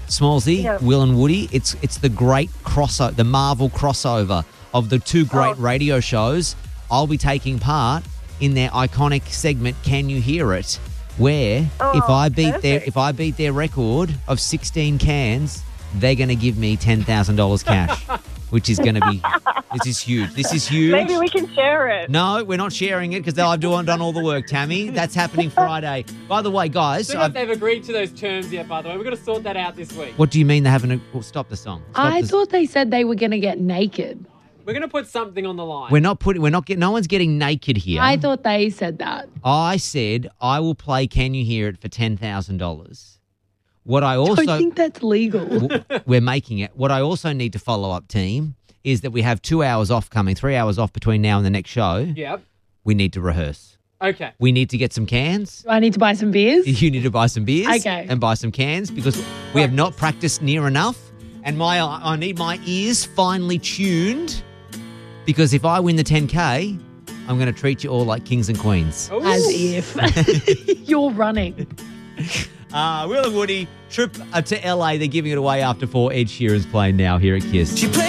Smallsy, Yeah. Will and Woody, it's the great crossover, the Marvel crossover of the two great radio shows. I'll be taking part in their iconic segment, Can You Hear It? Where if I beat their record of 16 cans, they're going to give me $10,000 cash, which is going to be this is huge. This is huge. Maybe we can share it. No, we're not sharing it because I've done all the work, Tammy. That's happening Friday. By the way, guys, Don't know if they've agreed to those terms yet, by the way. We've got to sort that out this week. what do you mean they haven't? Stop the song. I thought they said they were going to get naked. We're going to put something on the line. no one's getting naked here. I thought they said that. I said I will play Can You Hear It for $10,000. What I also I think that's legal. we're making it. What I also need to follow up, team, is that we have 2 hours off coming, 3 hours off between now and the next show. Yep. We need to rehearse. Okay. We need to get some cans. Do I need to buy some beers? You need to buy some beers Okay. and buy some cans because we have not practiced near enough. And I need my ears finely tuned because if I win the 10K, I'm going to treat you all like kings and queens. Ooh. As if. You're running. Will and Woody, trip to LA. They're giving it away after 4. Ed Sheeran's playing now here at KISS.